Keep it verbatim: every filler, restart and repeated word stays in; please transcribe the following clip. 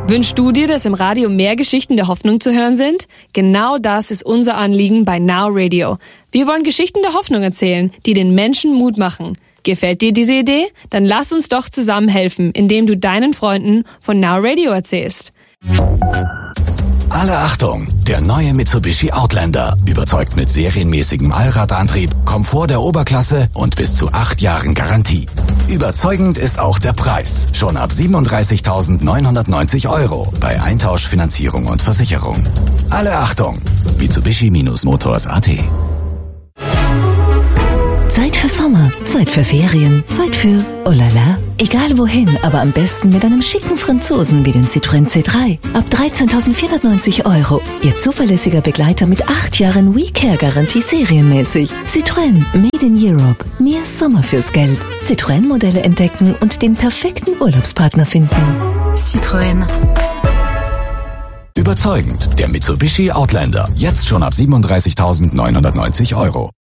Wünschst du dir, dass im Radio mehr Geschichten der Hoffnung zu hören sind? Genau das ist unser Anliegen bei Now Radio. Wir wollen Geschichten der Hoffnung erzählen, die den Menschen Mut machen. Gefällt dir diese Idee? Dann lass uns doch zusammen helfen, indem du deinen Freunden von Now Radio erzählst. Alle Achtung! Der neue Mitsubishi Outlander überzeugt mit serienmäßigem Allradantrieb, Komfort der Oberklasse und bis zu acht Jahren Garantie. Überzeugend ist auch der Preis. Schon ab siebenunddreißigtausendneunhundertneunzig Euro bei Eintausch, Finanzierung und Versicherung. Alle Achtung! Mitsubishi-Motors Punkt A T. Zeit für Sommer, Zeit für Ferien, Zeit für oh la la. Egal wohin, aber am besten mit einem schicken Franzosen wie den Citroën C drei. Ab dreizehntausendvierhundertneunzig Euro. Ihr zuverlässiger Begleiter mit acht Jahren WeCare-Garantie serienmäßig. Citroën, Made in Europe. Mehr Sommer fürs Geld. Citroën-Modelle entdecken und den perfekten Urlaubspartner finden. Citroën. Überzeugend, der Mitsubishi Outlander. Jetzt schon ab siebenunddreißigtausendneunhundertneunzig Euro.